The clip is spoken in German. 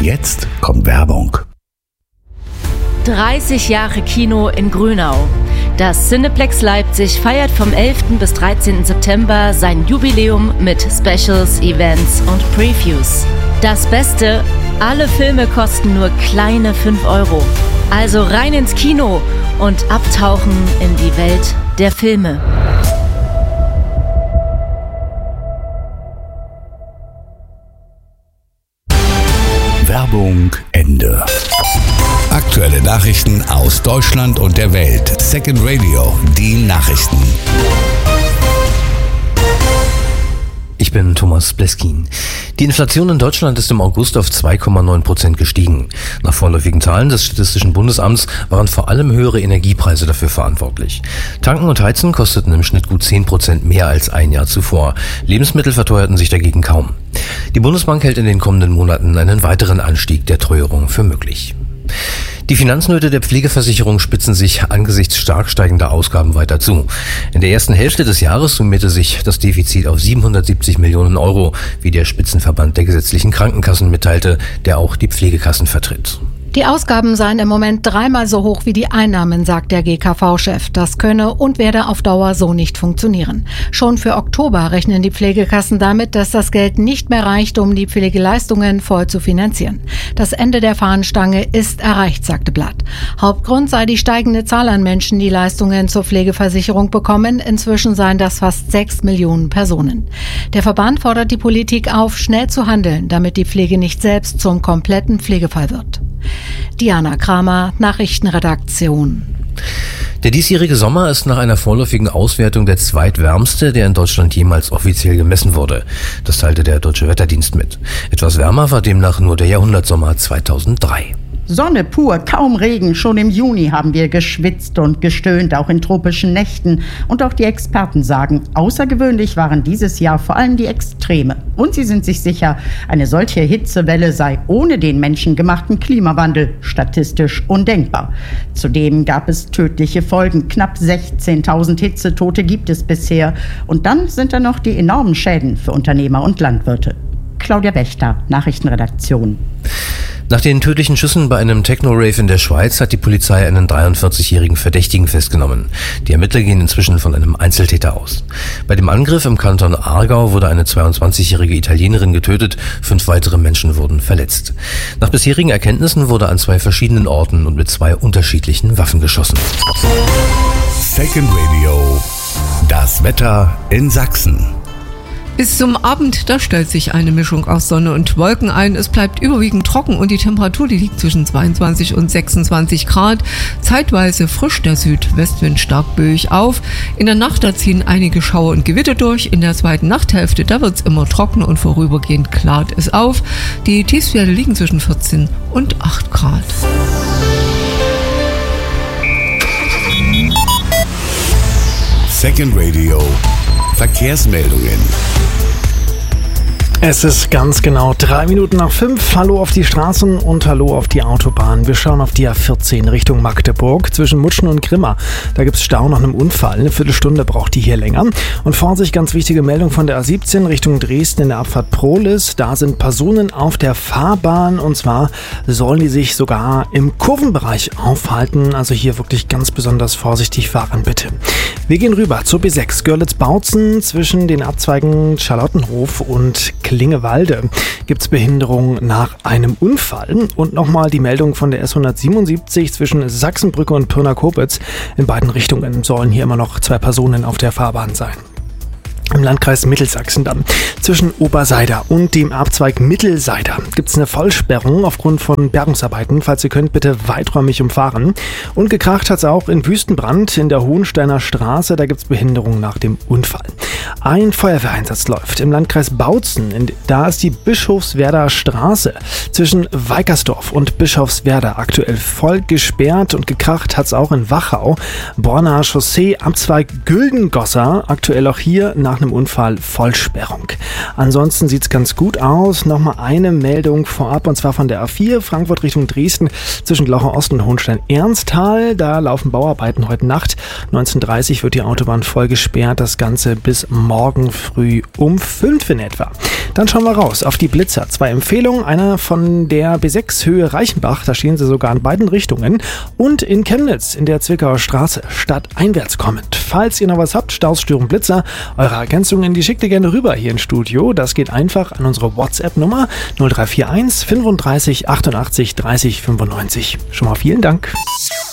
Jetzt kommt Werbung. 30 Jahre Kino in Grünau. Das Cineplex Leipzig feiert vom 11. bis 13. September sein Jubiläum mit Specials, Events und Previews. Das Beste, alle Filme kosten nur kleine 5 €. Also rein ins Kino und abtauchen in die Welt der Filme. Werbung Ende. Aktuelle Nachrichten aus Deutschland und der Welt. Second Radio, die Nachrichten. Ich bin Thomas Bleskin. Die Inflation in Deutschland ist im August auf 2,9% gestiegen. Nach vorläufigen Zahlen des Statistischen Bundesamts waren vor allem höhere Energiepreise dafür verantwortlich. Tanken und Heizen kosteten im Schnitt gut 10% mehr als ein Jahr zuvor. Lebensmittel verteuerten sich dagegen kaum. Die Bundesbank hält in den kommenden Monaten einen weiteren Anstieg der Teuerung für möglich. Die Finanznöte der Pflegeversicherung spitzen sich angesichts stark steigender Ausgaben weiter zu. In der ersten Hälfte des Jahres summierte sich das Defizit auf 770 Millionen €, wie der Spitzenverband der gesetzlichen Krankenkassen mitteilte, der auch die Pflegekassen vertritt. Die Ausgaben seien im Moment 3-mal so hoch wie die Einnahmen, sagt der GKV-Chef. Das könne und werde auf Dauer so nicht funktionieren. Schon für Oktober rechnen die Pflegekassen damit, dass das Geld nicht mehr reicht, um die Pflegeleistungen voll zu finanzieren. Das Ende der Fahnenstange ist erreicht, sagte Blatt. Hauptgrund sei die steigende Zahl an Menschen, die Leistungen zur Pflegeversicherung bekommen. Inzwischen seien das fast 6 Millionen Personen. Der Verband fordert die Politik auf, schnell zu handeln, damit die Pflege nicht selbst zum kompletten Pflegefall wird. Diana Kramer, Nachrichtenredaktion. Der diesjährige Sommer ist nach einer vorläufigen Auswertung der zweitwärmste, der in Deutschland jemals offiziell gemessen wurde. Das teilte der Deutsche Wetterdienst mit. Etwas wärmer war demnach nur der Jahrhundertsommer 2003. Sonne pur, kaum Regen. Schon im Juni haben wir geschwitzt und gestöhnt, auch in tropischen Nächten. Und auch die Experten sagen, außergewöhnlich waren dieses Jahr vor allem die Extreme. Und sie sind sich sicher, eine solche Hitzewelle sei ohne den menschengemachten Klimawandel statistisch undenkbar. Zudem gab es tödliche Folgen. Knapp 16.000 Hitzetote gibt es bisher. Und dann sind da noch die enormen Schäden für Unternehmer und Landwirte. Claudia Wächter, Nachrichtenredaktion. Nach den tödlichen Schüssen bei einem Techno-Rave in der Schweiz hat die Polizei einen 43-jährigen Verdächtigen festgenommen. Die Ermittler gehen inzwischen von einem Einzeltäter aus. Bei dem Angriff im Kanton Aargau wurde eine 22-jährige Italienerin getötet, 5 weitere Menschen wurden verletzt. Nach bisherigen Erkenntnissen wurde an 2 verschiedenen Orten und mit 2 unterschiedlichen Waffen geschossen. Second Radio, das Wetter in Sachsen. Bis zum Abend, da stellt sich eine Mischung aus Sonne und Wolken ein. Es bleibt überwiegend trocken und die Temperatur, die liegt zwischen 22 und 26 Grad. Zeitweise frisch der Südwestwind stark böig auf. In der Nacht, da ziehen einige Schauer und Gewitter durch. In der zweiten Nachthälfte, da wird es immer trockener und vorübergehend klart es auf. Die Tiefstwerte liegen zwischen 14 und 8 Grad. Second Radio, Verkehrsmeldungen. Es ist ganz genau 3 Minuten nach 5. Hallo auf die Straßen und hallo auf die Autobahn. Wir schauen auf die A14 Richtung Magdeburg zwischen Mutschen und Grimma. Da gibt es Stau nach einem Unfall. Eine Viertelstunde braucht die hier länger. Und Vorsicht, ganz wichtige Meldung von der A17 Richtung Dresden in der Abfahrt Prohlis. Da sind Personen auf der Fahrbahn und zwar sollen die sich sogar im Kurvenbereich aufhalten. Also hier wirklich ganz besonders vorsichtig fahren, bitte. Wir gehen rüber zur B6 Görlitz-Bautzen zwischen den Abzweigen Charlottenhof und Klingewalde gibt es Behinderung nach einem Unfall. Und nochmal die Meldung von der S177 zwischen Sachsenbrücke und Pirna-Kopitz. In beiden Richtungen sollen hier immer noch 2 Personen auf der Fahrbahn sein. Im Landkreis Mittelsachsen dann. Zwischen Oberseider und dem Abzweig Mittelseider gibt es eine Vollsperrung aufgrund von Bergungsarbeiten. Falls ihr könnt, bitte weiträumig umfahren. Und gekracht hat es auch in Wüstenbrand in der Hohensteiner Straße. Da gibt es Behinderung nach dem Unfall. Ein Feuerwehreinsatz läuft im Landkreis Bautzen. Da ist die Bischofswerder Straße zwischen Weikersdorf und Bischofswerder aktuell voll gesperrt. Und gekracht hat es auch in Wachau. Bornaer Chaussee, Abzweig Güldengosser. Aktuell auch hier nach einem Unfall Vollsperrung. Ansonsten sieht es ganz gut aus. Nochmal eine Meldung vorab, und zwar von der A4 Frankfurt Richtung Dresden zwischen Glaucher Ost und Hohenstein-Ernsthal. Da laufen Bauarbeiten heute Nacht. 19:30 wird die Autobahn voll gesperrt. Das Ganze bis morgen früh um 5 in etwa. Dann schauen wir raus auf die Blitzer. 2 Empfehlungen. Einer von der B6 Höhe Reichenbach. Da stehen sie sogar in beiden Richtungen. Und in Chemnitz in der Zwickauer Straße stadteinwärts kommend. Falls ihr noch was habt, Staus, Störung, Blitzer, eure Ergänzungen, die schickt ihr gerne rüber hier ins Studio. Das geht einfach an unsere WhatsApp-Nummer 0341 35 88 30 95. Schon mal vielen Dank.